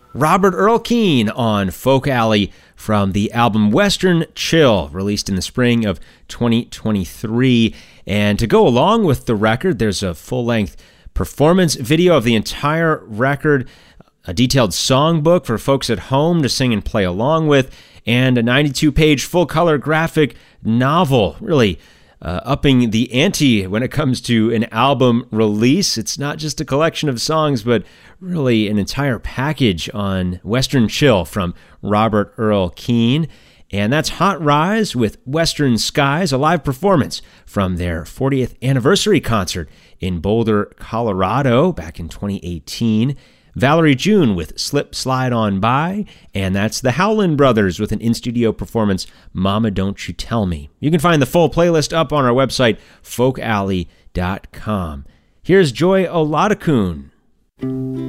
Robert Earl Keen on Folk Alley from the album Western Chill, released in the spring of 2023. And to go along with the record, there's a full-length performance video of the entire record, a detailed songbook for folks at home to sing and play along with, and a 92-page full-color graphic novel, really upping the ante when it comes to an album release. It's not just a collection of songs, but really an entire package on Western Chill from Robert Earl Keen. And that's Hot Rise with Western Skies, a live performance from their 40th anniversary concert in Boulder, Colorado, back in 2018. Valerie June with Slip Slide On By, and that's the Howlin' Brothers with an in-studio performance, Mama Don't You Tell Me. You can find the full playlist up on our website, folkalley.com. Here's Joy Oladokun.